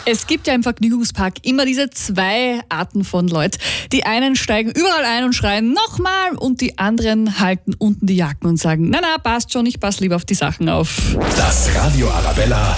Es gibt ja im Vergnügungspark immer diese zwei Arten von Leuten. Die einen steigen überall ein und schreien nochmal und die anderen halten unten die Jacken und sagen, na, passt schon, ich pass lieber auf die Sachen auf. Das Radio Arabella.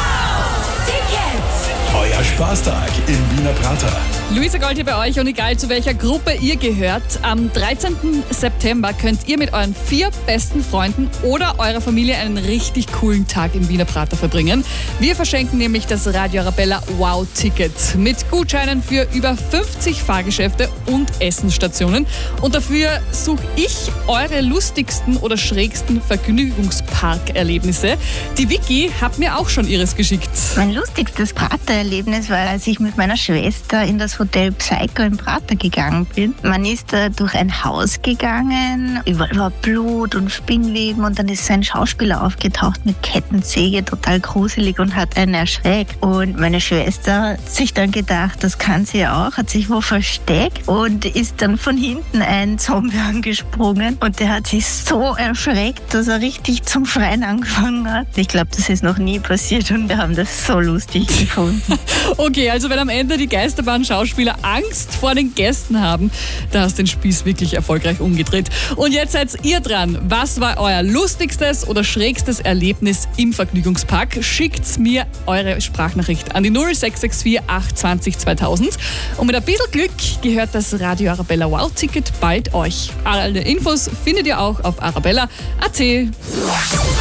Euer Spaßtag im Wiener Prater. Luisa Gold hier bei euch und egal zu welcher Gruppe ihr gehört, am 13. September könnt ihr mit euren 4 besten Freunden oder eurer Familie einen richtig coolen Tag im Wiener Prater verbringen. Wir verschenken nämlich das Radio Arabella Wow-Ticket mit Gutscheinen für über 50 Fahrgeschäfte und Essensstationen. Und dafür suche ich eure lustigsten oder schrägsten Vergnügungsparkerlebnisse. Die Vicky hat mir auch schon ihres geschickt. Mein lustigstes Pratererlebnis war, als ich mit meiner Schwester in das Hotel Psycho im Prater gegangen bin. Man ist da durch ein Haus gegangen, überall war Blut und Spinnweben und dann ist so ein Schauspieler aufgetaucht mit Kettensäge, total gruselig und hat einen erschreckt. Und meine Schwester hat sich dann gedacht, das kann sie ja auch, hat sich wo versteckt und ist dann von hinten ein Zombie angesprungen und der hat sich so erschreckt, dass er richtig zum Schreien angefangen hat. Ich glaube, das ist noch nie passiert und wir haben das so lustig gefunden. Okay, also wenn am Ende die Geisterbahn-Schauspieler Angst vor den Gästen haben, da hast du den Spieß wirklich erfolgreich umgedreht. Und jetzt seid ihr dran. Was war euer lustigstes oder schrägstes Erlebnis im Vergnügungspark? Schickt mir eure Sprachnachricht an die 0664 820 2000. Und mit ein bisschen Glück gehört das Radio Arabella Wow-Ticket bald euch. Alle Infos findet ihr auch auf arabella.at.